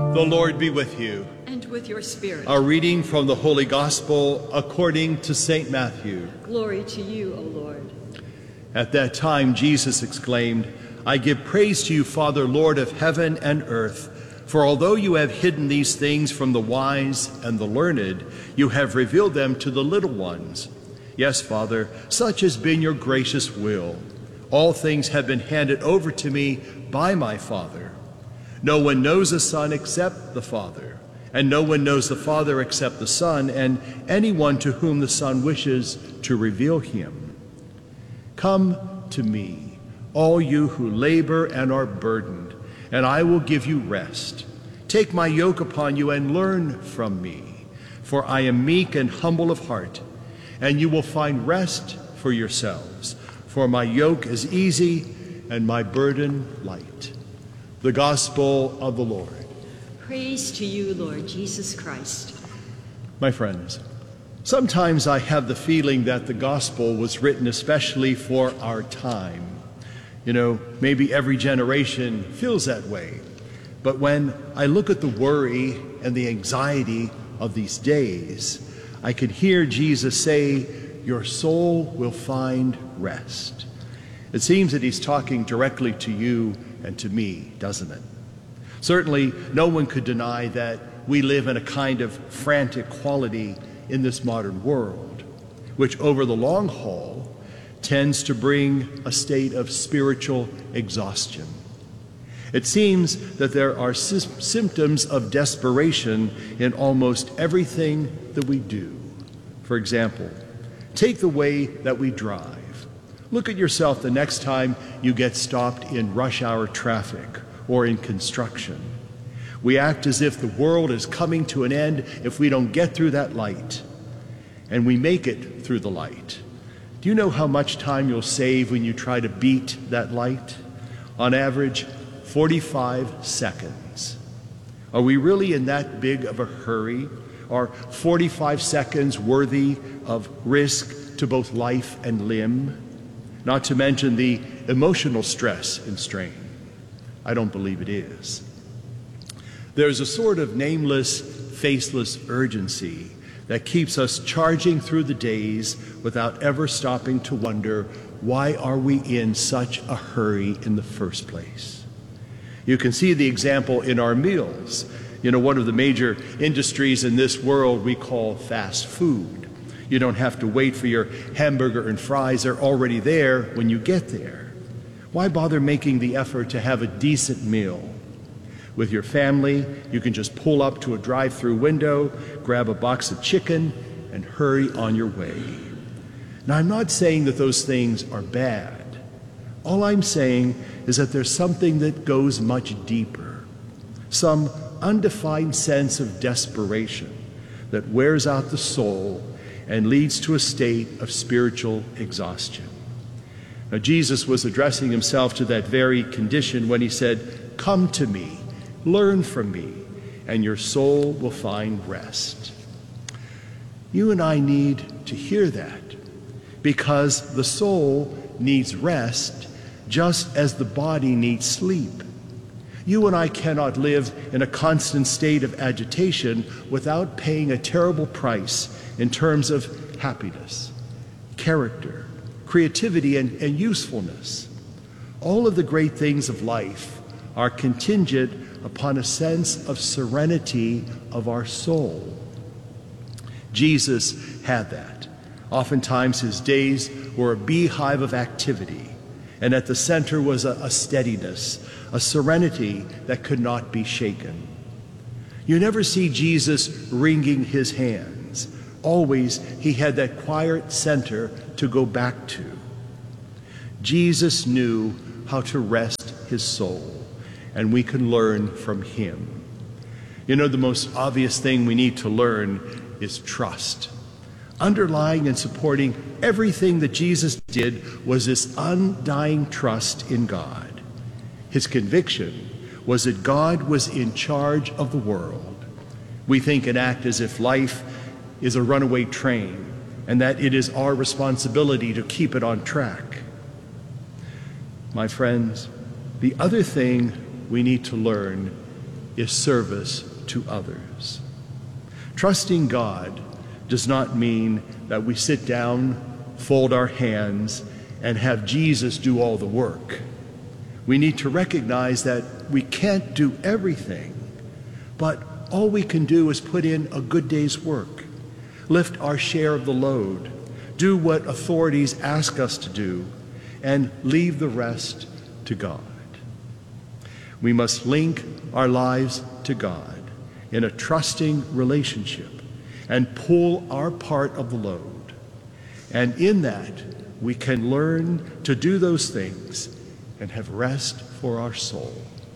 The Lord be with you. And with your spirit. A reading from the Holy Gospel according to St. Matthew. Glory to you, O Lord. At that time Jesus exclaimed, I give praise to you, Father, Lord of heaven and earth, for although you have hidden these things from the wise and the learned, you have revealed them to the little ones. Yes, Father, such has been your gracious will. All things have been handed over to me by my Father. No one knows the Son except the Father, and no one knows the Father except the Son, and anyone to whom the Son wishes to reveal him. Come to me, all you who labor and are burdened, and I will give you rest. Take my yoke upon you and learn from me, for I am meek and humble of heart, and you will find rest for yourselves. For my yoke is easy and my burden light. The Gospel of the Lord. Praise to you, Lord Jesus Christ. My friends, sometimes I have the feeling that the Gospel was written especially for our time. You know, maybe every generation feels that way. But when I look at the worry and the anxiety of these days, I can hear Jesus say, your soul will find rest. It seems that he's talking directly to you and to me, doesn't it? Certainly, no one could deny that we live in a kind of frantic quality in this modern world, which over the long haul tends to bring a state of spiritual exhaustion. It seems that there are symptoms of desperation in almost everything that we do. For example, take the way that we drive. Look at yourself the next time you get stopped in rush hour traffic or in construction. We act as if the world is coming to an end if we don't get through that light. And we make it through the light. Do you know how much time you'll save when you try to beat that light? On average, 45 seconds. Are we really in that big of a hurry? Are 45 seconds worthy of risk to both life and limb? Not to mention the emotional stress and strain. I don't believe it is. There's a sort of nameless, faceless urgency that keeps us charging through the days without ever stopping to wonder, why are we in such a hurry in the first place? You can see the example in our meals. You know, one of the major industries in this world we call fast food. You don't have to wait for your hamburger and fries. They're already there when you get there. Why bother making the effort to have a decent meal? With your family, you can just pull up to a drive-through window, grab a box of chicken, and hurry on your way. Now, I'm not saying that those things are bad. All I'm saying is that there's something that goes much deeper, some undefined sense of desperation that wears out the soul and leads to a state of spiritual exhaustion. Now, Jesus was addressing himself to that very condition when he said, come to me, learn from me, and your soul will find rest. You and I need to hear that because the soul needs rest just as the body needs sleep. You and I cannot live in a constant state of agitation without paying a terrible price in terms of happiness, character, creativity, and usefulness. All of the great things of life are contingent upon a sense of serenity of our soul. Jesus had that. Oftentimes his days were a beehive of activity, and at the center was a steadiness, a serenity that could not be shaken. You never see Jesus wringing his hands. Always he had that quiet center to go back to. Jesus knew how to rest his soul, and we can learn from him. You know, the most obvious thing we need to learn is trust. Underlying and supporting everything that Jesus did was this undying trust in God. His conviction was that God was in charge of the world. We think and act as if life is a runaway train and that it is our responsibility to keep it on track. My friends, the other thing we need to learn is service to others. Trusting God does not mean that we sit down, fold our hands, and have Jesus do all the work. We need to recognize that we can't do everything, but all we can do is put in a good day's work, lift our share of the load, do what authorities ask us to do, and leave the rest to God. We must link our lives to God in a trusting relationship and pull our part of the load. And in that, we can learn to do those things and have rest for our soul.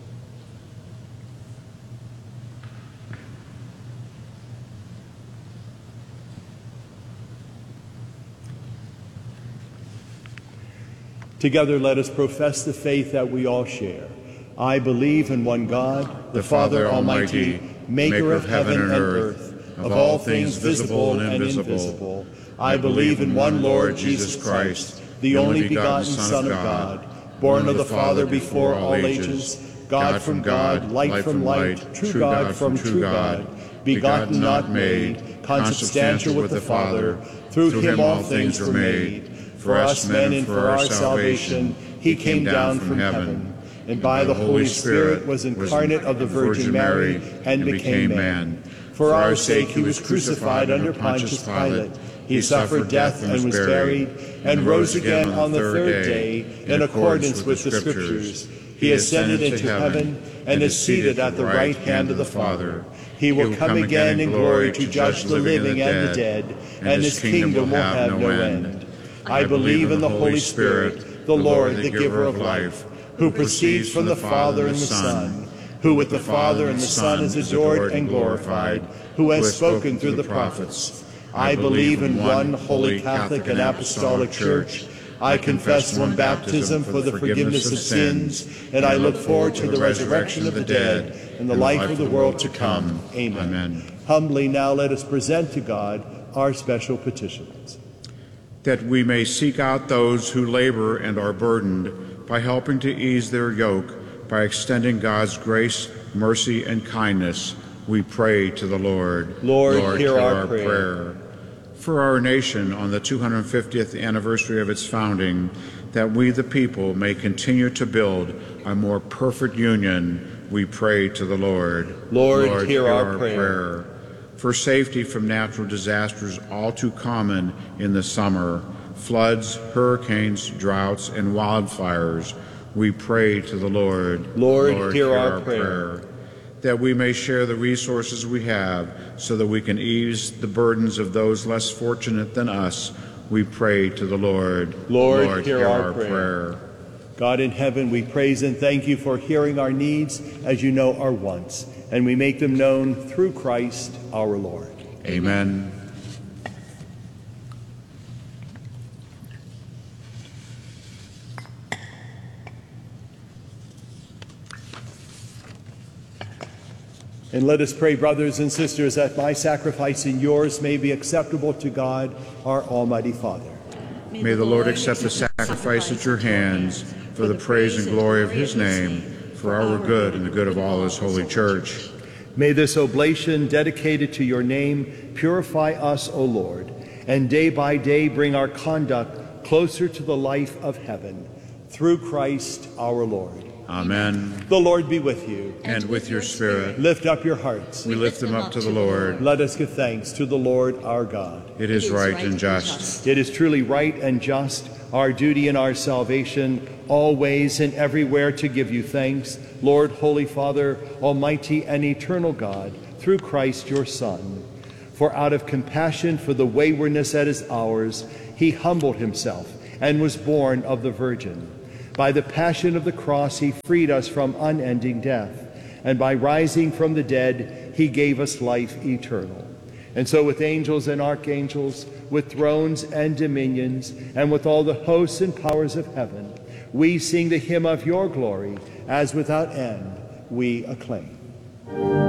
Together, let us profess the faith that we all share. I believe in one God, the Father Almighty, maker of heaven and earth, of all things visible and invisible. I believe in one Lord Jesus Christ, the only begotten Son of God, born of the Father before all ages, God from God, light from light, true God from true God, begotten not made, consubstantial with the Father. Through him all things were made. For us men and for our salvation, he came down from heaven, and by the Holy Spirit was incarnate of the Virgin Mary and became man. For our sake he was crucified under Pontius Pilate. He suffered death and was buried, and rose again on the third day in accordance with the Scriptures. He ascended into heaven and is seated at the right hand of the Father. He will come again in glory to judge the living and the dead, and his kingdom will have no end. I believe in the Holy Spirit, the Lord, the giver of life, who proceeds from the Father and the Son, who with the Father and the Son is adored and glorified, who has spoken through the prophets. I believe in one holy Catholic and Apostolic Church. I confess one baptism for the forgiveness of sins, and I look forward to the resurrection of the dead and the life of the world to come. Amen. Humbly now let us present to God our special petitions. That we may seek out those who labor and are burdened by helping to ease their yoke, by extending God's grace, mercy, and kindness, we pray to the Lord. Lord, hear our prayer. For our nation on the 250th anniversary of its founding, that we the people may continue to build a more perfect union, we pray to the Lord. Lord, hear our prayer. For safety from natural disasters all too common in the summer, floods, hurricanes, droughts, and wildfires, we pray to the Lord. Lord, hear our prayer. That we may share the resources we have so that we can ease the burdens of those less fortunate than us, we pray to the Lord. Lord, hear our prayer. God in heaven, we praise and thank you for hearing our needs as you know our wants, and we make them known through Christ our Lord. Amen. And let us pray, brothers and sisters, that my sacrifice and yours may be acceptable to God, our Almighty Father. May the Lord accept the sacrifice at your hands for the praise and glory of his name, for our good and the good of all his holy church. May this oblation dedicated to your name purify us, O Lord, and day by day bring our conduct closer to the life of heaven. Through Christ our Lord. Amen. The Lord be with you. And with your spirit. Lift up your hearts. We lift them up to the Lord. Let us give thanks to the Lord our God. It is right and just. It is truly right and just, our duty and our salvation, always and everywhere to give you thanks, Lord, Holy Father, Almighty and eternal God, through Christ your Son. For out of compassion for the waywardness that is ours, he humbled himself and was born of the Virgin. By the passion of the cross, he freed us from unending death, and by rising from the dead, he gave us life eternal. And so with angels and archangels, with thrones and dominions, and with all the hosts and powers of heaven, we sing the hymn of your glory, as without end we acclaim.